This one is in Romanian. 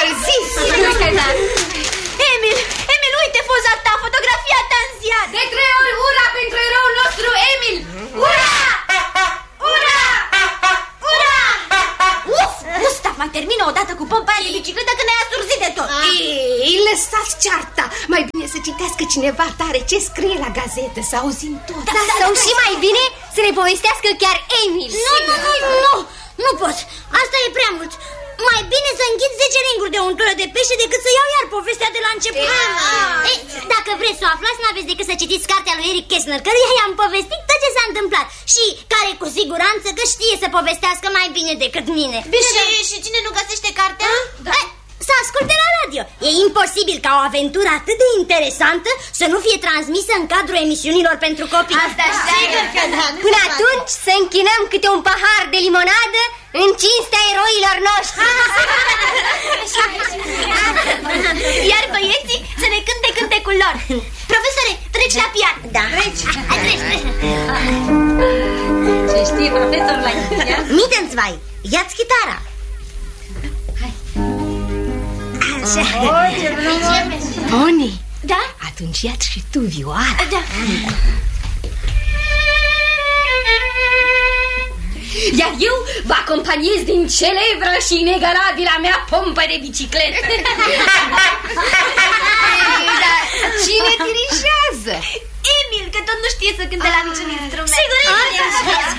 încălzit. Emil, uite poza ta, fotografia ta în ziar. De 3 ori ura pentru eroul nostru, Emil! Ura! Ura! Ura! Uf, Mustafa, termină odată cu pompa aia de bicicletă că ne-ai asurzit de tot. Ei, lăsați cearta. Mai bine să citească cineva tare ce scrie la gazetă, să auzim tot. Sau și mai bine să ne povestească chiar Emil. Nu pot, asta e prea mult. Mai bine să înghit 10 linguri de untură de pește decât să iau iar povestea de la început. Ei, dacă vreți să o aflați, n-aveți decât să citiți cartea lui Eric Kästner, căruia i-am povestit tot ce s-a întâmplat și care cu siguranță că știe să povestească mai bine decât mine. Și cine nu găsește cartea? Să asculte la radio. E imposibil ca o aventură atât de interesantă să nu fie transmisă în cadrul emisiunilor pentru copii. Asta sigur că da. Până atunci să închinăm câte un pahar de limonadă în cinstea eroilor noștri. Iar băieții să ne cânte cântecul lor. Profesore, treci la pian. Da. Treci. Ce știe profesorul la pian? Mittenzwei, ia-ți chitara. Boni, Da? atunci ia-ți și tu vioara. Da. Iar eu vă acompaniez din celebră și inegalabilă mea pompă de bicicletă. Dar cine dirigează? Emil, că tot nu știe să cânte la niciun instrument. Sigur,